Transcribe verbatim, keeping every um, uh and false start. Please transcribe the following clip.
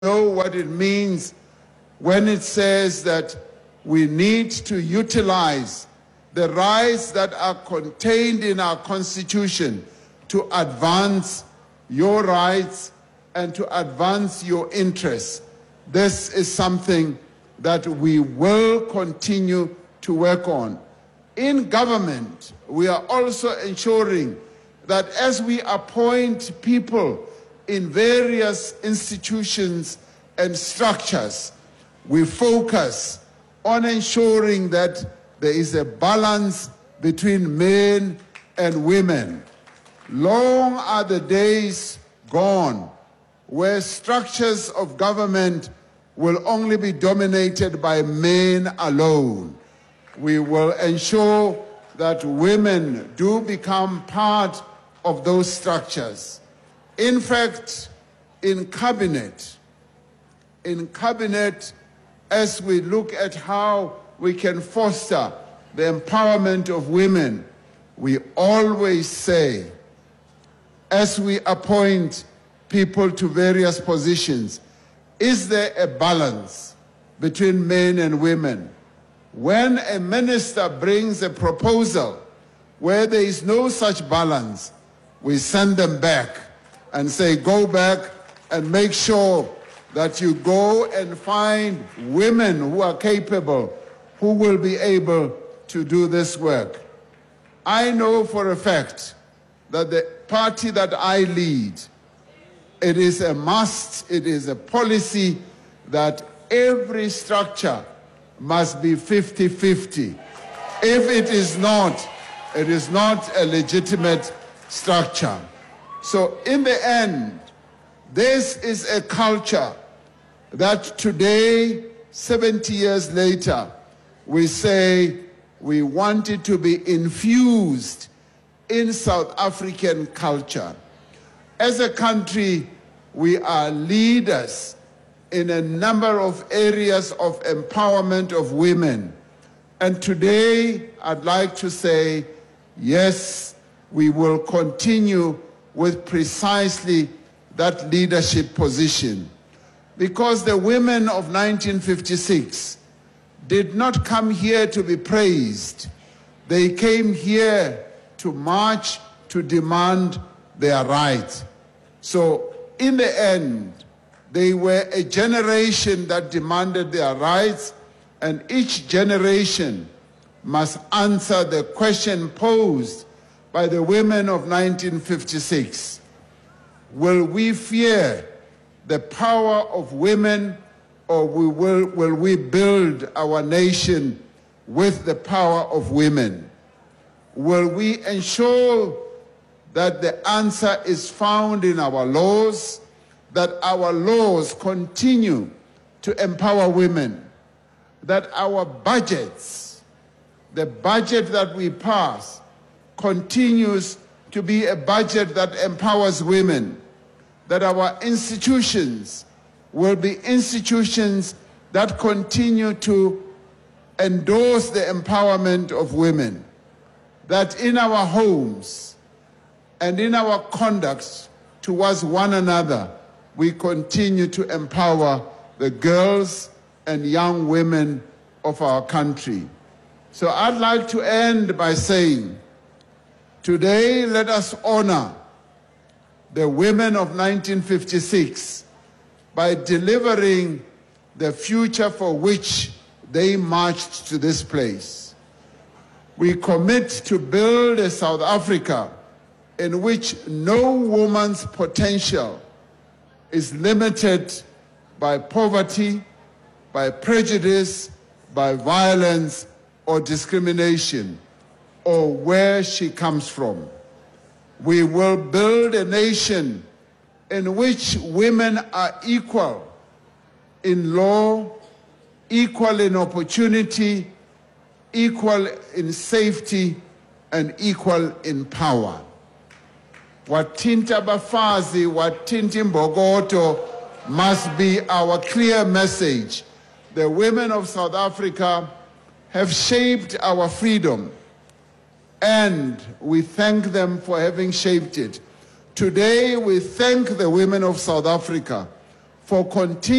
know what it means when it says that we need to utilize the rights that are contained in our Constitution to advance your rights and to advance your interests. This is something that we will continue to work on. In government, we are also ensuring that as we appoint people in various institutions and structures, we focus on ensuring that there is a balance between men and women. Long are the days gone where structures of government will only be dominated by men alone. We will ensure that women do become part of those structures. In fact, in cabinet, in cabinet, as we look at how we can foster the empowerment of women, we always say, as we appoint people to various positions, is there a balance between men and women? When a minister brings a proposal where there is no such balance, we send them back and say, go back and make sure that you go and find women who are capable, who will be able to do this work. I know for a fact that the party that I lead, it is a must, it is a policy that every structure must be fifty fifty. If it is not, it is not a legitimate structure. So in the end, this is a culture that today, seventy years later, we say we want it to be infused in South African culture. As a country, we are leaders in a number of areas of empowerment of women. And today, I'd like to say, yes, we will continue with precisely that leadership position. Because the women of nineteen fifty-six did not come here to be praised. They came here to march, to demand their rights. So in the end, they were a generation that demanded their rights, and each generation must answer the question posed by the women of nineteen fifty-six. Will we fear the power of women, or we will, will we build our nation with the power of women? Will we ensure that the answer is found in our laws, that our laws continue to empower women, that our budgets, the budget that we pass, continues to be a budget that empowers women, that our institutions will be institutions that continue to endorse the empowerment of women, that in our homes and in our conducts towards one another, we continue to empower the girls and young women of our country. So I'd like to end by saying, today let us honor the women of nineteen fifty-six by delivering the future for which they marched to this place. We commit to build a South Africa in which no woman's potential is limited by poverty, by prejudice, by violence or discrimination, or where she comes from. We will build a nation in which women are equal in law, equal in opportunity, equal in safety, and equal in power. Watinta Bafazi, Watinti Mbogoto must be our clear message. The women of South Africa have shaped our freedom, and we thank them for having shaped it. Today, we thank the women of South Africa for continued